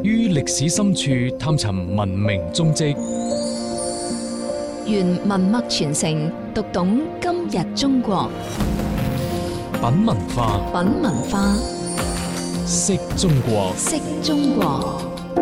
於歷史深處探尋文明蹤跡， 願文脈傳承，讀懂今日中國。 品文化， 品文化， 識中國， 識中國。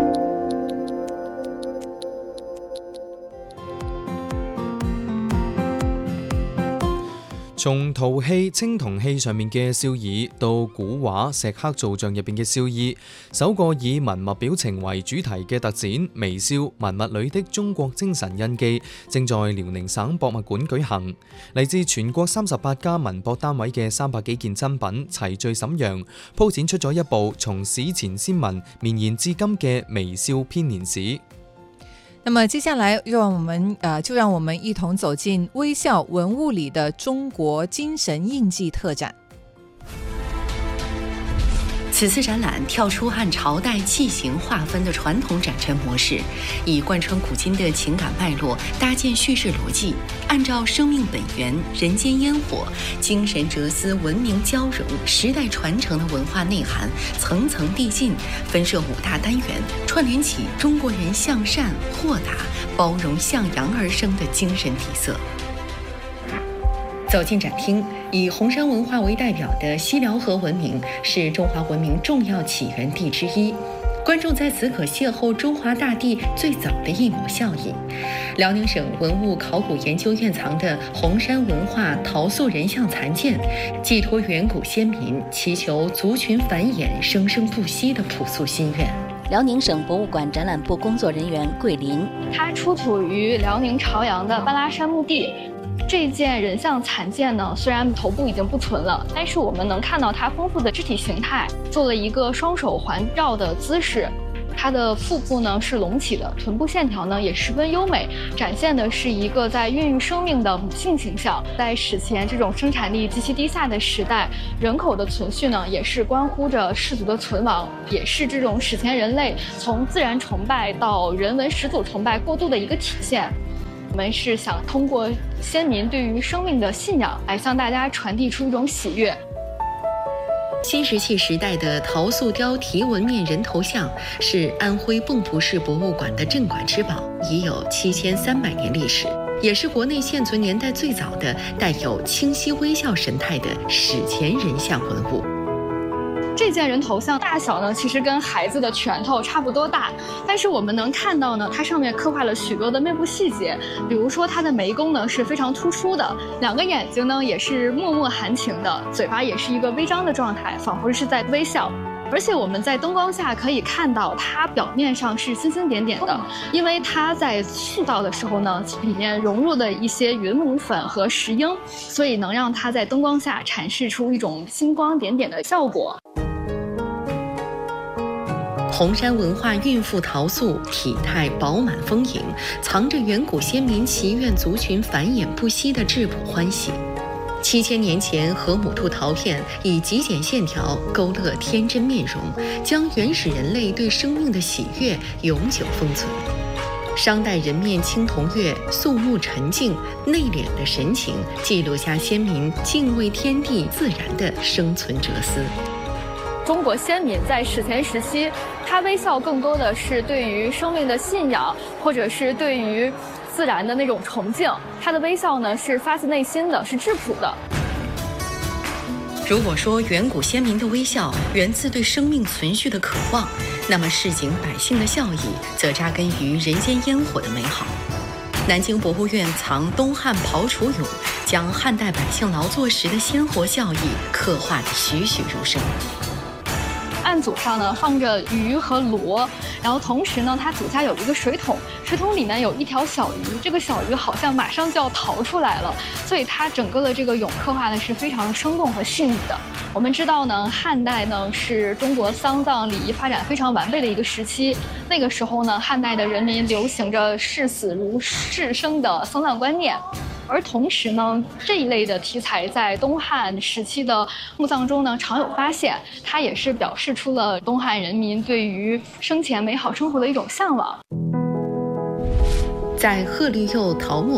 從陶器、青銅器上面嘅笑耳，到古畫、石刻造像入邊嘅笑意，首個以文物表情為主題嘅特展《微笑文物裏的中國精神印記》正在遼寧省博物館舉行。嚟自全國38家文博單位嘅300幾件珍品齊聚瀋陽，鋪展出咗一部從史前先民綿延至今嘅微笑編年史。 那麼接下來就讓我們一同走進微笑文物裏的中國精神印記特展。 此次展覽跳出按朝代器型劃分的傳統展陳模式，以貫穿古今的情感脈絡搭建敘事邏輯，按照生命本源、人間煙火、精神哲思、文明交融、時代傳承的文化內涵層層遞進，分設5大單元，串聯起中國人向善、豁達、包容、向陽而生的精神底色。走進展廳，以紅山文化為代表的西遼河文明是中華文明重要起源地之一，觀眾在此可邂逅中華大地最早的一抹笑意。遼寧省文物考古研究院藏的紅山文化陶塑人像殘件，寄託遠古先民祈求族群繁衍生生不息的樸素心願。 遼寧省博物館展覽部工作人員桂林， 它出土於遼寧朝陽的半拉山墓地。這件人像殘件呢，雖然頭部已經不存了，但是我們能看到它豐富的肢體形態，做了一個雙手環繞的姿勢。它的腹部呢是隆起的，臀部線條呢也十分優美，展現的是一個在孕育生命的母性形象。在史前這種生產力極其低下的時代，人口的存續呢也是關乎着氏族的存亡，也是這種史前人類從自然崇拜到人文始祖崇拜過渡的一個體現。我們是想通過先民對於生命的信仰，來向大家傳遞出一種喜悅。 新石器時代的陶塑雕題紋面人頭像是安徽蚌埠市博物館的鎮館之寶，已有7300年歷史，也是國內現存年代最早的帶有清晰微笑神態的史前人像文物。 這件人頭像大小呢，其實跟孩子的拳頭差不多大，但是我們能看到呢，它上面刻畫了許多的面部細節，比如說它的眉弓呢是非常突出的，兩個眼睛呢也是默默含情的，嘴巴也是一個微張的狀態，仿佛是在微笑。而且我們在燈光下可以看到它表面上是星星點點的，因為它在塑造的時候呢，裡面融入了一些雲母粉和石英，所以能讓它在燈光下闡釋出一種星光點點的效果。 紅山文化蘊覆陶塑，體態飽滿豐盈，藏着遠古先民祈願族群繁衍不息的質樸歡喜。7000年前，河姆兔陶片以極簡線條勾勒天真面容，將原始人類對生命的喜悅永久封存。商代人面青銅月，肅穆沉靜、內斂的神情，記錄下先民敬畏天地自然的生存哲思。 中國先民在史前時期，他微笑更多的是對於生命的信仰，或者是對於自然的那種崇敬。他的微笑呢，是發自內心的，是質樸的。 如果說遠古先民的微笑源自對生命存續的渴望，那麼市井百姓的笑意則扎根於人間煙火的美好。南京博物院藏東漢庖廚俑，將漢代百姓勞作時的鮮活笑意刻畫得栩栩如生。 案組上呢放着魚和螺，然後同時呢，它底下有一個水桶，水桶裡面有一條小魚，這個小魚好像馬上就要逃出來了，所以它整個的這個俑刻畫的是非常生動和細膩的。我們知道呢，漢代呢是中國喪葬禮儀發展非常完備的一個時期，那個時候呢，漢代的人民流行着視死如視生的喪葬觀念。而同時呢，這一類的題材在東漢時期的墓葬中呢常有發現，它也是表示出了東漢人民對於生前美好生活的一種向往。 在鶴綠釉陶磨坊，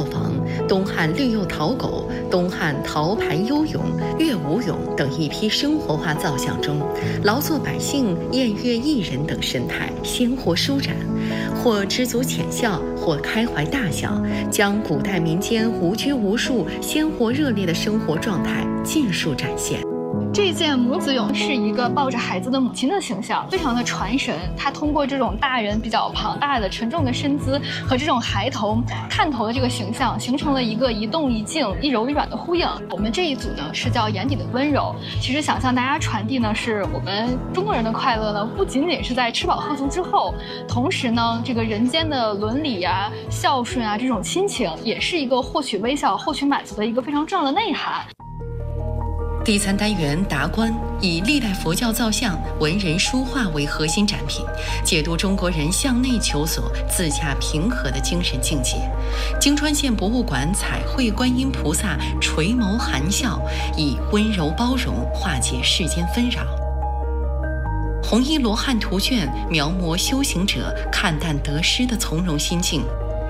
东汉绿釉陶狗、东汉陶牌幽俑、乐舞俑等一批生活化造像中，劳作百姓、宴乐艺人等神态鲜活舒展，或知足浅笑，或开怀大笑，将古代民间无拘无束、鲜活热烈的生活状态尽数展现。 这件母子俑是一个抱着孩子的母亲的形象，非常的传神。它通过这种大人比较庞大的沉重的身姿和这种孩童探头的这个形象，形成了一个一动一静、一柔一软的呼应。我们这一组呢是叫眼底的温柔。其实想向大家传递呢，是我们中国人的快乐呢，不仅仅是在吃饱喝足之后，同时呢，这个人间的伦理啊、孝顺啊这种亲情，也是一个获取微笑、获取满足的一个非常重要的内涵。 第3单元达观以历代佛教造像、文人书画为核心展品，解读中国人向内求索、自洽平和的精神境界。京川县博物馆彩绘观音菩萨垂眸含笑，以温柔包容化解世间纷扰。红衣罗汉图卷描摹修行者看淡得失的从容心境。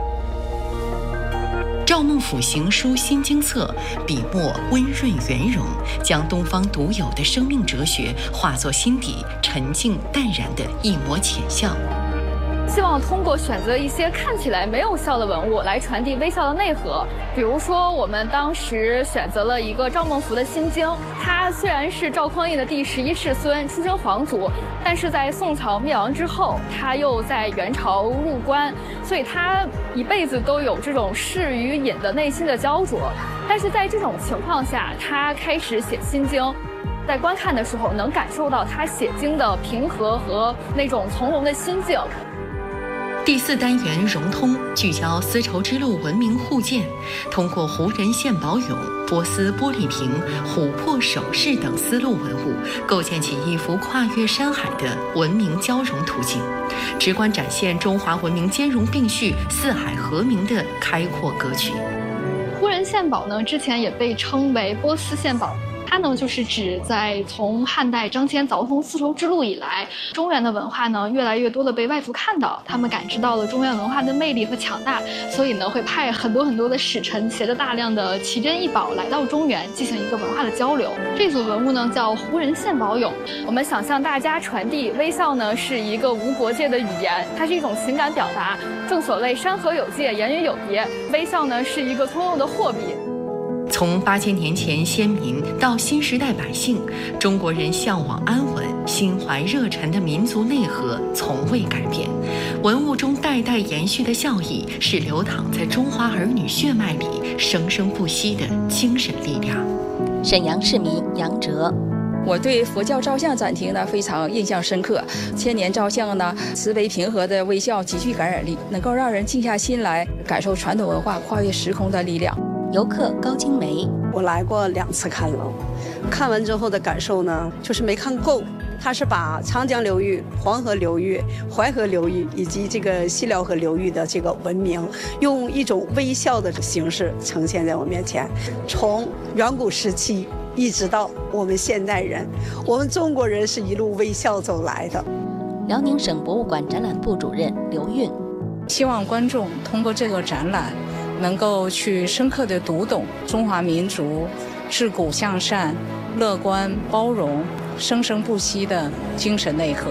赵孟俯行书心经册笔墨温润圆融，将东方独有的生命哲学化作心底沉静淡然的一抹浅笑。 希望通过选择一些看起来没有笑的文物来传递微笑的内核。比如说，我们当时选择了一个赵孟俯的心经，他虽然是赵匡胤的第11世孙，出身皇族，但是在宋朝灭亡之后，他又在元朝入关，所以他一辈子都有这种士与隐的内心的焦灼。但是在这种情况下，他开始写心经。在观看的时候，能感受到他写经的平和和那种从容的心境。 第4单元融通聚焦丝绸之路文明互鉴，通过胡人献宝俑、波斯玻璃瓶、琥珀首饰等丝路文物，构建起一幅跨越山海的文明交融图景，直观展现中华文明兼容并蓄、四海和鸣的开阔格局。 胡人献宝呢，之前也被称为波斯献宝。它呢，就是指在从汉代张骞凿通丝绸之路以来，中原的文化呢，越来越多的被外族看到，他们感知到了中原文化的魅力和强大，所以呢，会派很多的使臣携着大量的奇珍异宝来到中原，进行一个文化的交流。这组文物呢，叫胡人献宝俑。我们想向大家传递，微笑呢是一个无国界的语言，它是一种情感表达。正所谓山河有界，言语有别，微笑呢是一个通用的货币。 从8000年前先民到新时代百姓，中国人向往安稳、心怀热忱的民族内核从未改变。文物中代代延续的笑意，是流淌在中华儿女血脉里生生不息的精神力量。 沈阳市民杨哲。 我对佛教照相展厅呢非常印象深刻，千年照相呢，慈悲平和的微笑极具感染力，能够让人静下心来感受传统文化跨越时空的力量。 游客高金梅， 我来过2次看楼，看完之后的感受呢，就是没看够。它是把长江流域、黄河流域、淮河流域以及这个西辽河流域的这个文明，用一种微笑的形式呈现在我面前。从远古时期一直到我们现代人，我们中国人是一路微笑走来的。 辽宁省博物馆展览部主任刘运， 希望观众通过这个展览能够去深刻地读懂中华民族自古向善、乐观包容、生生不息的精神内核。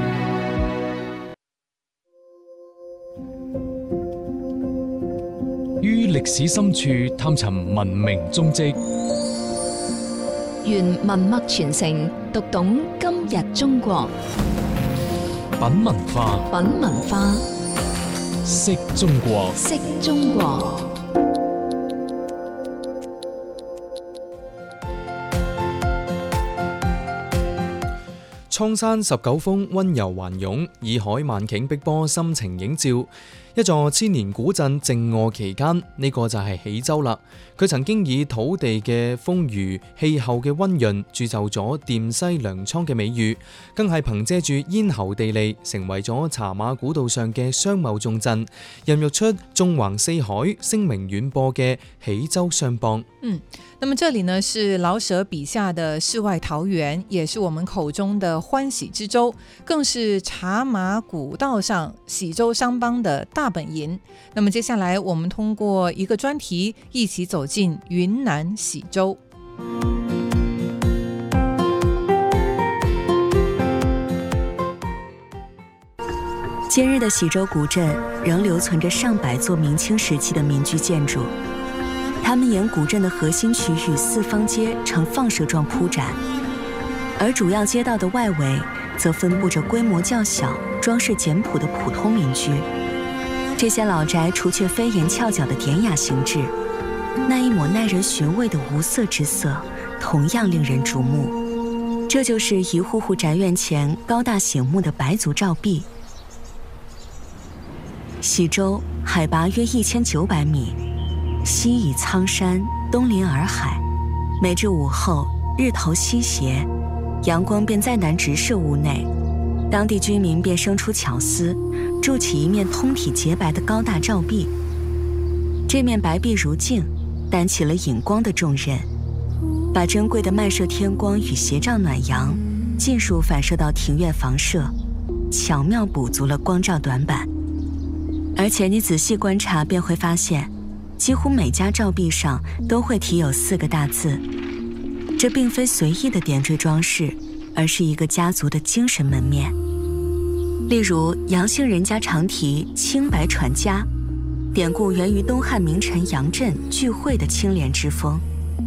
於歷史深處探尋文明蹤跡， 願文脈傳承，讀懂今日中國。 品文化， 品文化， 識中國。 識中國。 蒼山19峰溫柔環湧，洱海萬頃碧波深情映照。一座千年古鎮靜臥其間，呢個就係喜洲啦。佢曾經以土地嘅豐腴、氣候嘅溫潤，鑄就咗澱西糧倉嘅美譽，更係憑借住咽喉地利，成為咗茶馬古道上嘅商貿重鎮，孕育出縱橫四海、聲名遠播嘅喜洲商幫。 那麼這裡呢是老舍筆下的世外桃源，也是我們口中的欢喜之州，更是茶马古道上喜州商帮的大本营。那么接下来我们通过一个专题一起走进云南喜州。 今日的喜州古镇仍留存着上百座明清时期的民居建筑，它们沿古镇的核心区域四方街呈放射状铺展，而主要街道的外围则分布着规模较小、装饰简朴的普通民居。这些老宅除却飞檐翘角的典雅形制，那一抹耐人寻味的无色之色同样令人瞩目。这就是一户户宅院前高大醒目的白族照壁。喜州海拔约1900米，西倚苍山，东临洱海。每至午后，日头西斜，阳光便再难直射屋内，当地居民便生出巧思，筑起一面通体洁白的高大照壁。这面白壁如镜，担起了引光的重任，把珍贵的漫射天光与斜照暖阳尽数反射到庭院房舍，巧妙补足了光照短板。而且你仔细观察便会发现，几乎每家照壁上都会题有4个大字。这并非随意的点缀装饰，而是一个家族的精神门面。例如杨姓人家常题清白传家，典故源于东汉名臣杨震聚会的清廉之风。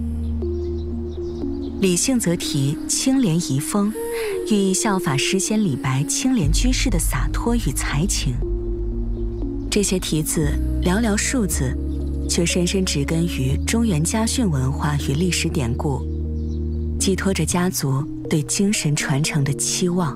李姓则题清廉遗风，寓意效法诗仙李白清廉居士的洒脱与才情。这些题字寥寥数字，却深深植根于中原家训文化与历史典故，寄托着家族对精神传承的期望。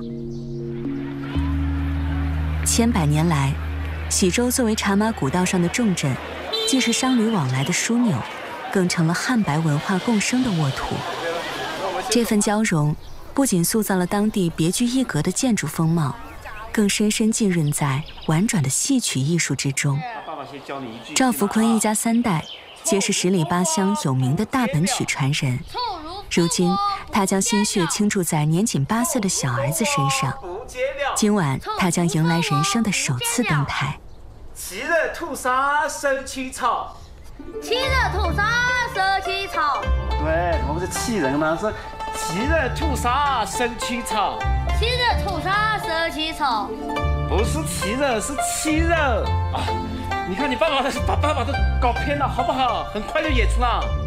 千百年来，喜州作为茶马古道上的重镇，既是商旅往来的枢纽，更成了汉白文化共生的沃土。这份交融不仅塑造了当地别具一格的建筑风貌，更深深浸润在婉转的戏曲艺术之中。赵福坤一家3代皆是十里八乡有名的大本曲传人，如今他将心血倾注在年仅8岁的小儿子身上。今晚他将迎来人生的首次登台。 七日屠杀生起草， 七日屠杀生起草。 对，我们是气人吗？是七日屠杀生起草。 七日屠杀生起草， 不是七日，是七日啊！你看你把爸爸都搞偏了，好不好？很快就演出了。